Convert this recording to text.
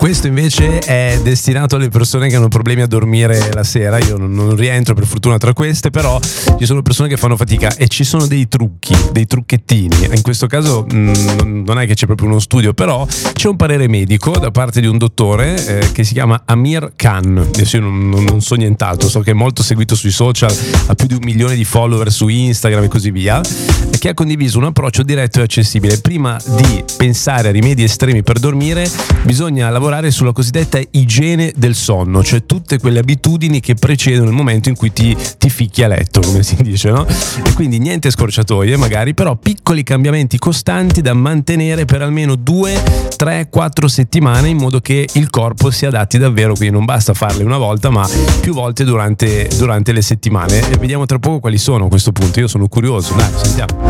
Questo invece è destinato alle persone che hanno problemi a dormire la sera. Io non rientro per fortuna tra queste, però ci sono persone che fanno fatica e ci sono dei trucchi, dei trucchettini. In questo caso non è che c'è proprio uno studio, però c'è un parere medico da parte di un dottore che si chiama Amir Khan. Adesso io non so nient'altro, so che è molto seguito sui social, ha più di 1 milione di follower su Instagram e così via, e che ha condiviso un approccio diretto e accessibile. Prima di pensare a rimedi estremi per dormire bisogna lavorare sulla cosiddetta igiene del sonno, cioè tutte quelle abitudini che precedono il momento in cui ti ficchi a letto, come si dice, no? E quindi niente scorciatoie magari, però piccoli cambiamenti costanti da mantenere per almeno 2, 3, 4 settimane, in modo che il corpo si adatti davvero. Quindi non basta farle una volta, ma più volte durante le settimane, e vediamo tra poco quali sono a questo punto. Io sono curioso, dai, sentiamo.